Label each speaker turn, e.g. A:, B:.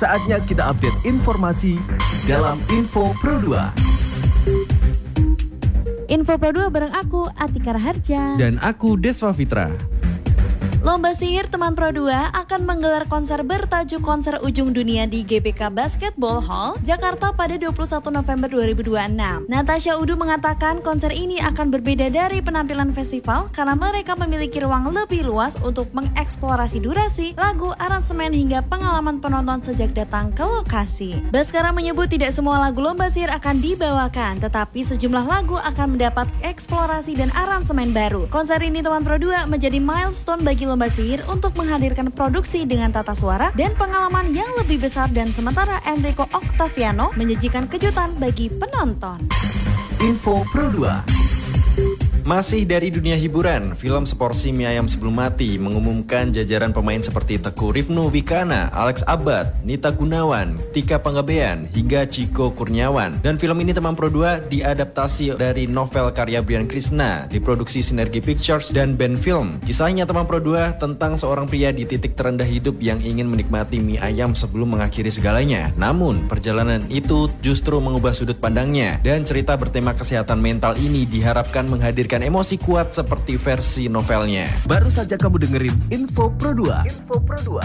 A: Saatnya kita update informasi dalam Info Pro 2.
B: Info Pro 2 bareng aku, Atika Raharja.
C: Dan aku, Deswa Fitra.
B: Lomba Sihir Teman Pro 2 akan menggelar konser bertajuk Konser Ujung Dunia di GBK Basketball Hall, Jakarta pada 21 November 2026. Natasha Udu mengatakan konser ini akan berbeda dari penampilan festival karena mereka memiliki ruang lebih luas untuk mengeksplorasi durasi, lagu, aransemen hingga pengalaman penonton sejak datang ke lokasi. Baskara menyebut tidak semua lagu Lomba Sihir akan dibawakan, tetapi sejumlah lagu akan mendapat eksplorasi dan aransemen baru. Konser ini Teman Pro 2 menjadi milestone bagi Lomba Sihir untuk menghadirkan produksi dengan tata suara dan pengalaman yang lebih besar, dan sementara Enrico Octaviano menyajikan kejutan bagi penonton.
A: Info Pro 2.
C: Masih dari dunia hiburan, film Seporsi Mie Ayam Sebelum Mati mengumumkan jajaran pemain seperti Teguh Rifnu Wikana, Alex Abad, Nita Gunawan, Tika Panggabean, hingga Chico Kurniawan. Dan film ini Teman Pro 2 diadaptasi dari novel karya Brian Krishna, diproduksi Sinergi Pictures dan Band Film. Kisahnya Teman Pro 2 tentang seorang pria di titik terendah hidup yang ingin menikmati mie ayam sebelum mengakhiri segalanya. Namun, perjalanan itu justru mengubah sudut pandangnya, dan cerita bertema kesehatan mental ini diharapkan menghadirkan emosi kuat seperti versi novelnya.
A: Baru saja kamu dengerin Info Pro 2.